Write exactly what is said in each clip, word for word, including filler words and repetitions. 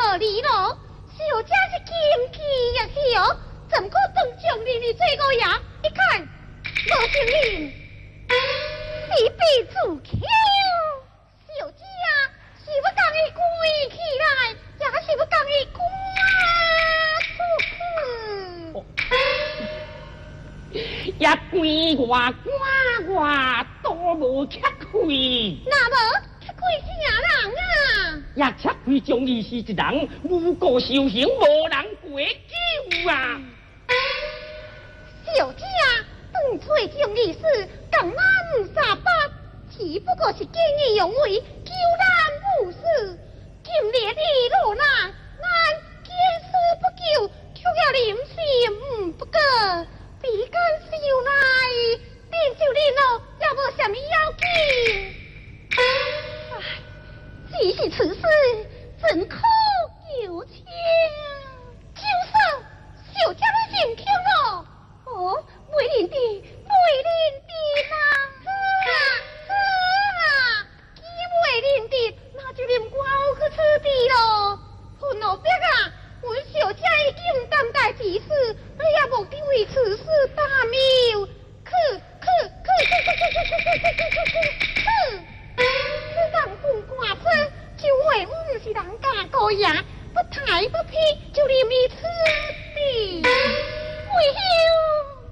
无理咯，小姐是金气也是哦，怎可当众令你做我爷？一看无承认，你被自强。小姐是要将伊关起来，也是要将伊赶出去。 也关我关我都无吃亏。 那无吃亏啥人啊？ 也吃亏将伊是一人无故受刑，无人过救啊！ 小姐，当初将伊是共咱三百，只不过是见义勇为，救咱无事。今日你落难，咱见死不救，却要临时不过。比干少来，恁就恁咯，也无什么要紧。唉，只是此事怎可有情？就说小姐的心情咯，哦，为恁的，为恁的啦，是啊是啊，既为恁的，那就连我去此地咯。潘老伯啊，阮小姐已经担待之事。你也无定为此事打谬，去去去去去去去去去去去去！此人本寡妇，就为阮是人家高爷，不抬不劈，就临于此地。为休，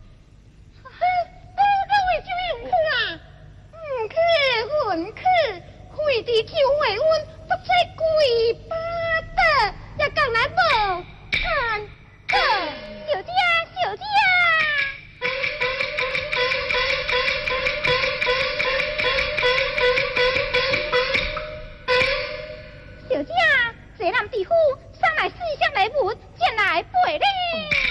各位就用去啊，唔去混去，会地就为阮不再跪巴的，也讲来无看个。小姐，小姐。小姐，这男地夫上来四向来闻，见来陪礼。